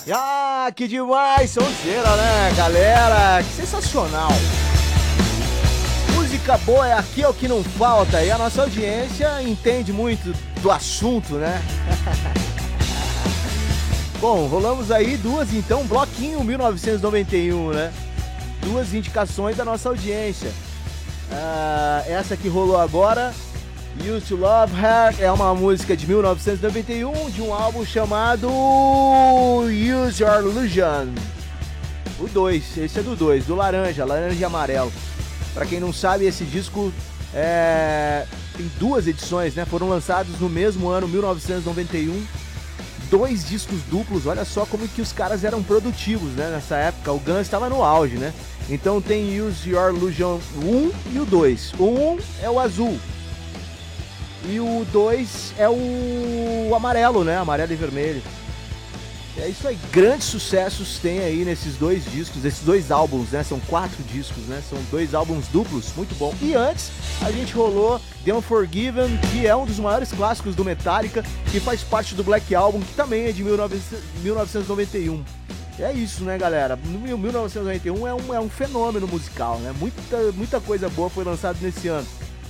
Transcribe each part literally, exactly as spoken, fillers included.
Ah, que demais, sonzeira, né, galera? Que sensacional. Música boa é aqui é o que não falta e a nossa audiência entende muito do assunto, né? Bom, rolamos aí duas, então, bloquinho mil novecentos e noventa e um, né? Duas indicações da nossa audiência. Ah, essa que rolou agora, Used to Love Her, é uma música de mil novecentos e noventa e um, de um álbum chamado Use Your Illusion. O dois, esse é do dois, do laranja, laranja e amarelo. Pra quem não sabe, esse disco é... tem duas edições, né? Foram lançados no mesmo ano, mil novecentos e noventa e um. Dois discos duplos, olha só como que os caras eram produtivos, né? Nessa época, o Guns estava no auge, né? Então tem Use Your Illusion um e o dois. O um é o azul. E o dois é o amarelo, né? Amarelo e vermelho. É isso aí, grandes sucessos tem aí nesses dois discos, esses dois álbuns, né? São quatro discos, né? São dois álbuns duplos, muito bom. E antes, a gente rolou The Unforgiven, que é um dos maiores clássicos do Metallica, que faz parte do Black Album, que também é de mil novecentos e noventa e um. É isso, né, galera? mil novecentos e noventa e um é um, é um fenômeno musical, né? Muita, muita coisa boa foi lançada nesse ano.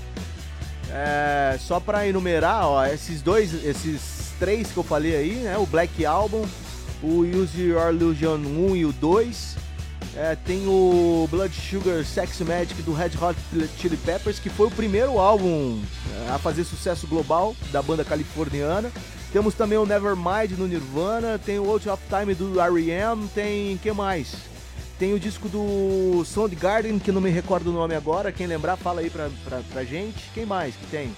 É, só pra enumerar, ó, esses dois, esses três que eu falei aí, né? O Black Album, o Use Your Illusion um e o dois. É, tem o Blood Sugar Sex Magic do Red Hot Chili Peppers, que foi o primeiro álbum a fazer sucesso global da banda californiana. Temos também o Nevermind no Nirvana, tem o Out of Time do R E M, tem... que mais? Tem o disco do Soundgarden, que eu não me recordo o nome agora, quem lembrar fala aí pra, pra, pra gente. Quem mais que tem?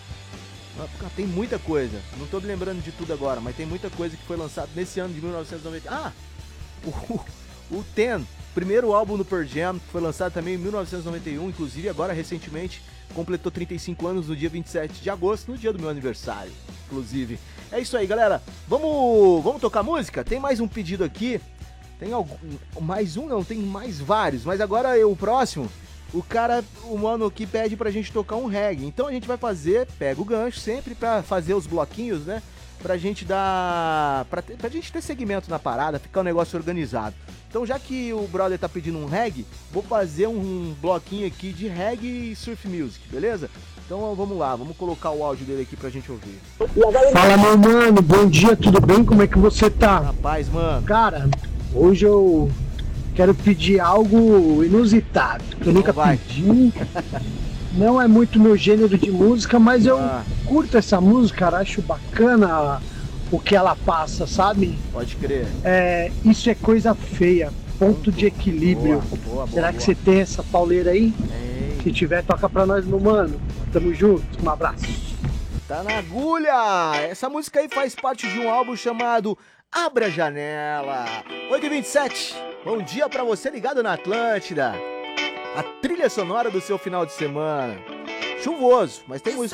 Tem muita coisa, não tô me lembrando de tudo agora, mas tem muita coisa que foi lançada nesse ano de mil novecentos e noventa. Ah, o, o Ten, primeiro álbum do Pearl Jam, que foi lançado também em mil novecentos e noventa e um, inclusive agora recentemente completou trinta e cinco anos no dia vinte e sete de agosto, no dia do meu aniversário, inclusive. É isso aí, galera, vamos, vamos tocar música? Tem mais um pedido aqui, tem algum, mais um não, tem mais vários, mas agora eu, o próximo... O cara, o mano aqui pede pra gente tocar um reggae. Então a gente vai fazer, pega o gancho sempre pra fazer os bloquinhos, né? Pra gente dar... Pra, ter, pra gente ter segmento na parada, ficar um negócio organizado. Então já que o brother tá pedindo um reggae, vou fazer um bloquinho aqui de reggae e surf music, beleza? Então vamos lá, vamos colocar o áudio dele aqui pra gente ouvir. Fala, meu mano, bom dia, tudo bem? Como é que você tá? Rapaz, mano. Cara, hoje eu... quero pedir algo inusitado, que eu nunca vai. pedi. Não é muito meu gênero de música, mas eu Ah. curto essa música, cara, acho bacana o que ela passa, sabe? Pode crer. É, isso é coisa feia, ponto de equilíbrio. Boa, boa, boa, Será que boa. você tem essa pauleira aí? Ei. Se tiver, toca pra nós, meu mano. Tamo junto, um abraço. Tá na agulha! Essa música aí faz parte de um álbum chamado Abra a Janela. oito e vinte e sete. Bom dia pra você ligado na Atlântida. A trilha sonora do seu final de semana. Chuvoso, mas tem música.